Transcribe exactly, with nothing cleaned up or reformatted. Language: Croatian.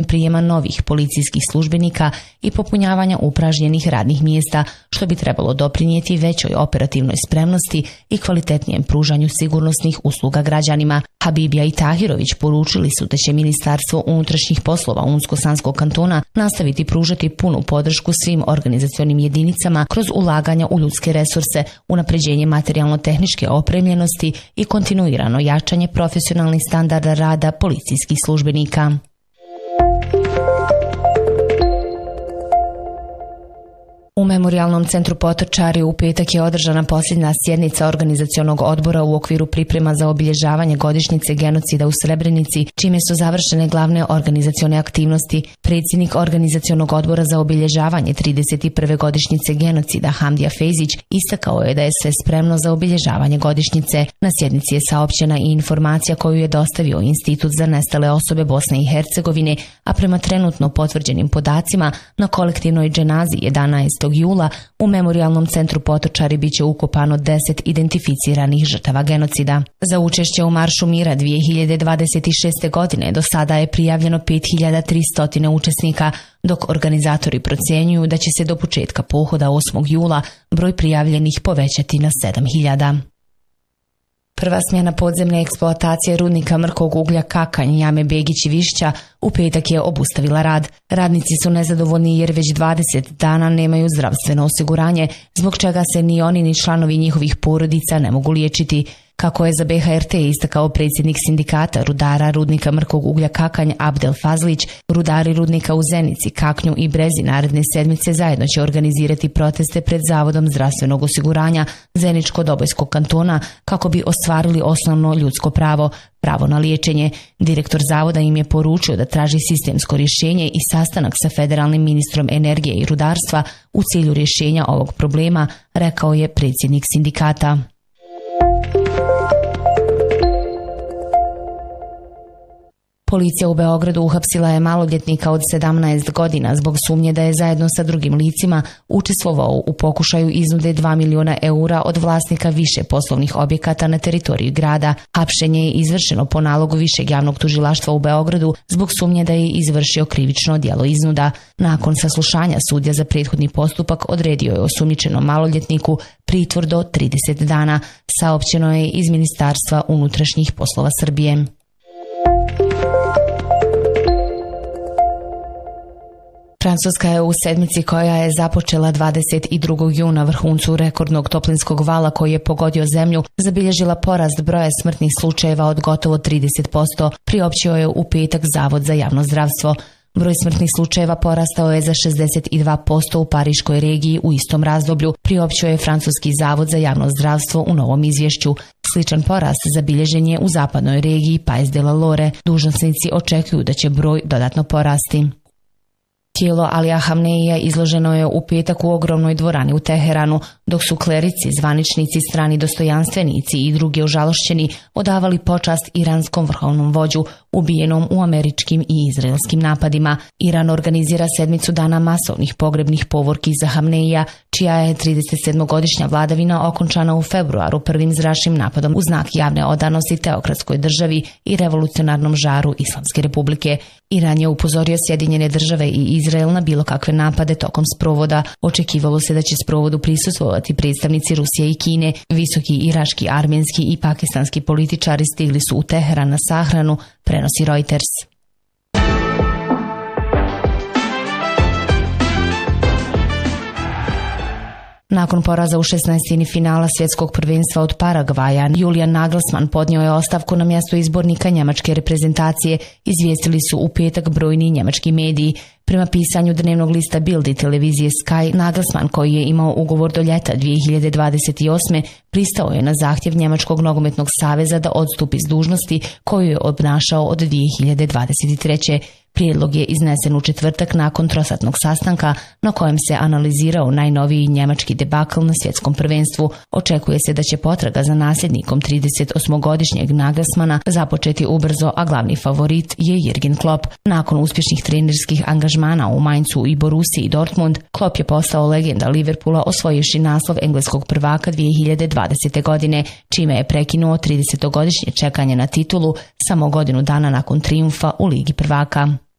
prijema novih policijskih službenika i popunjavanja upražnjenih radnih mjesta, što bi trebalo doprinijeti većoj operativnoj spremnosti i kvalitetnijem pružanju sigurnosnih usluga građanima. Habibija i Tahirović poručili su da će Ministarstvo unutrašnjih poslova Unsko-Sanskog kantona nastaviti pružati punu podršku svim organizacionim jedinicama kroz ulaganja u ljudske resurse, unapređenje materijalno-tehničke opremljenosti i kontinuirano jačanje profesionalnih standarda rada policijskih službenika. U Memorijalnom centru Potočari u petak je održana posljednja sjednica organizacionog odbora u okviru priprema za obilježavanje godišnjice genocida u Srebrenici, čime su završene glavne organizacione aktivnosti. Predsjednik organizacionog odbora za obilježavanje trideset prve godišnjice genocida Hamdija Fejzić istakao je da je sve spremno za obilježavanje godišnjice. Na sjednici je saopćena i informacija koju je dostavio Institut za nestale osobe Bosne i Hercegovine, a prema trenutno potvrđenim podacima na kolektivnoj dženazi jedanaestog jula u Memorijalnom centru Potočari biće ukopano deset identificiranih žrtava genocida. Za učešće u Maršu mira dvije hiljade dvadeset šeste. godine do sada je prijavljeno pet hiljada tristo učesnika, dok organizatori procjenjuju da će se do početka pohoda osmog jula broj prijavljenih povećati na sedam hiljada. Prva smjena podzemne eksploatacije rudnika mrkog uglja Kakanj, Jame Begić i Višća u petak je obustavila rad. Radnici su nezadovoljni jer već dvadeset dana nemaju zdravstveno osiguranje, zbog čega se ni oni ni članovi njihovih porodica ne mogu liječiti. Kako je za B H R T istakao predsjednik sindikata rudara rudnika mrkog uglja Kakanj Abdel Fazlić, rudari rudnika u Zenici, Kaknju i Brezi naredne sedmice zajedno će organizirati proteste pred Zavodom zdravstvenog osiguranja Zeničko-Dobojskog kantona kako bi ostvarili osnovno ljudsko pravo, pravo na liječenje. Direktor zavoda im je poručio da traži sistemsko rješenje i sastanak sa federalnim ministrom energije i rudarstva u cilju rješenja ovog problema, rekao je predsjednik sindikata. Policija u Beogradu uhapsila je maloljetnika od sedamnaest godina zbog sumnje da je zajedno sa drugim licima učestvovao u pokušaju iznude dva miliona eura od vlasnika više poslovnih objekata na teritoriji grada. Hapšenje je izvršeno po nalogu Višeg javnog tužilaštva u Beogradu zbog sumnje da je izvršio krivično djelo iznuda. Nakon saslušanja sudija za prethodni postupak odredio je osumnjičenom maloljetniku pritvor do trideset dana, saopćeno je iz Ministarstva unutrašnjih poslova Srbije. Francuska je u sedmici koja je započela dvadeset drugog juna vrhuncu rekordnog toplinskog vala koji je pogodio zemlju, zabilježila porast broja smrtnih slučajeva od gotovo trideset posto, priopćio je u petak Zavod za javno zdravstvo. Broj smrtnih slučajeva porastao je za šezdeset dva posto u Pariškoj regiji u istom razdoblju, priopćio je Francuski zavod za javno zdravstvo u novom izvješću. Sličan porast zabilježen je u zapadnoj regiji Pays de la Loire. Dužnosnici očekuju da će broj dodatno porasti. Tijelo Alija Hamneija izloženo je u petak u ogromnoj dvorani u Teheranu, dok su klerici, zvaničnici, strani dostojanstvenici i drugi ožalošćeni odavali počast iranskom vrhovnom vođu ubijenom u američkim i izraelskim napadima. Iran organizira sedmicu dana masovnih pogrebnih povorki za Hamneija, čija je tridesetsedmogodišnja vladavina okončana u februaru prvim zračnim napadom u znak javne odanosti teokratskoj državi i revolucionarnom žaru Islamske republike. Iran je upozorio Sjedinjene države i Izrael na bilo kakve napade tokom sprovoda. Očekivalo se da će sprovodu prisustvovati predstavnici Rusije i Kine. Visoki irački, armenski i pakistanski političari stigli su u Teheran na sahranu, prenosi Reuters. Nakon poraza u šesnaestini finala svjetskog prvenstva od Paragvaja, Julian Nagelsmann podnio je ostavku na mjesto izbornika njemačke reprezentacije, izvijestili su u petak brojni njemački mediji. Prema pisanju dnevnog lista Bild i televizije Sky, Nagelsmann, koji je imao ugovor do ljeta dvije hiljade dvadeset osme, pristao je na zahtjev Njemačkog nogometnog saveza da odstupi s dužnosti koju je obnašao od dvije hiljade dvadeset treće. Prijedlog je iznesen u četvrtak nakon trosatnog sastanka na kojem se analizirao najnoviji njemački debakl na svjetskom prvenstvu. Očekuje se da će potraga za nasljednikom tridesetosmogodišnjeg Nagelsmana započeti ubrzo, a glavni favorit je Jürgen Klopp. Nakon uspješnih trenerskih angažmana u Mainzu i Borussiji Dortmund, Klopp je postao legenda Liverpoola osvojivši naslov engleskog prvaka dvije hiljade dvadesete. godine, čime je prekinuo tridesetogodišnje čekanje na titulu samo godinu dana nakon trijumfa u Ligi prvaka.